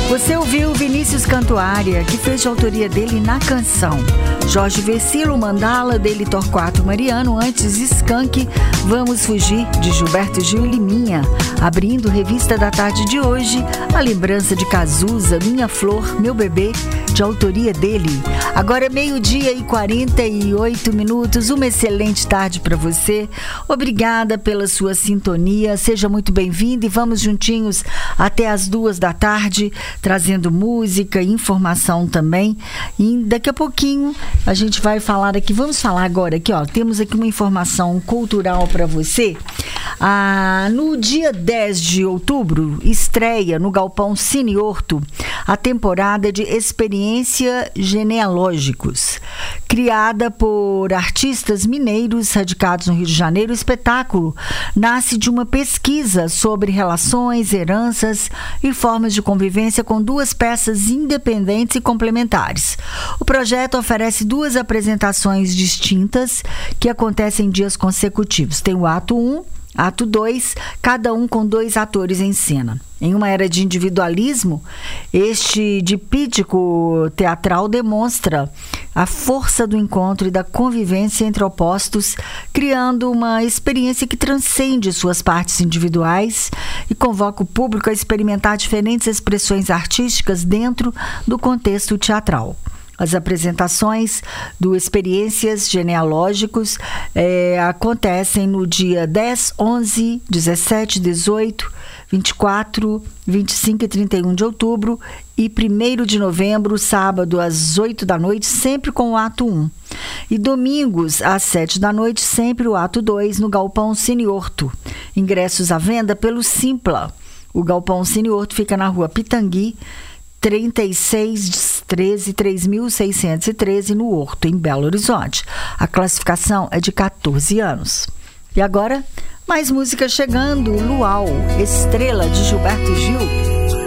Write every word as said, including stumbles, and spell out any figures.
Você ouviu Vinícius Cantuária, que fez de autoria dele na canção. Jorge Versilo, Mandala, dele Torquato Mariano, antes Skank, Vamos Fugir, de Gilberto Gil e Liminha. Abrindo Revista da Tarde de hoje, a lembrança de Cazuza, Minha Flor, Meu Bebê, de autoria dele. Agora é meio-dia e quarenta e oito minutos, uma excelente tarde para você. Obrigada pela sua sintonia, seja muito bem-vindo e vamos juntinhos até as duas da tarde, trazendo música e informação também. E daqui a pouquinho a gente vai falar aqui, vamos falar agora aqui, ó, temos aqui uma informação cultural para você. Ah, no dia dez de outubro, estreia no Galpão Cine Horto a temporada de Experiência Genealógicos. Criada por artistas mineiros radicados no Rio de Janeiro, o espetáculo nasce de uma pesquisa sobre relações, heranças e formas de convivência com duas peças independentes e complementares. O projeto oferece duas apresentações distintas que acontecem em dias consecutivos. Tem o ato um, ato dois, cada um com dois atores em cena. Em uma era de individualismo, este dipídico teatral demonstra a força do encontro e da convivência entre opostos, criando uma experiência que transcende suas partes individuais e convoca o público a experimentar diferentes expressões artísticas dentro do contexto teatral. As apresentações do Experiências Genealógicos é, acontecem no dia dez, onze, dezessete, dezoito, vinte e quatro, vinte e cinco e trinta e um de outubro e primeiro de novembro, sábado, às oito da noite, sempre com o ato um. E domingos, às sete da noite, sempre o ato dois, no Galpão Cine Horto. Ingressos à venda pelo Simpla. O Galpão Cine Horto fica na rua Pitangui, trinta e seis treze, três mil seiscentos e treze, no Horto, em Belo Horizonte. A classificação é de catorze anos. E agora, mais música chegando. Luau, Estrela, de Gilberto Gil.